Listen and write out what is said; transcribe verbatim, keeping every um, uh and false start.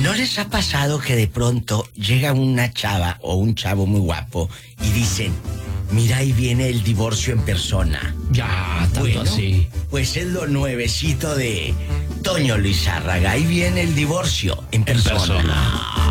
¿No les ha pasado que de pronto llega una chava o un chavo muy guapo y dicen, mira, ahí viene el divorcio en persona? Ya, tanto Bueno, así. pues es lo nuevecito de Toño Lizárraga. Ahí viene el divorcio en En persona. persona.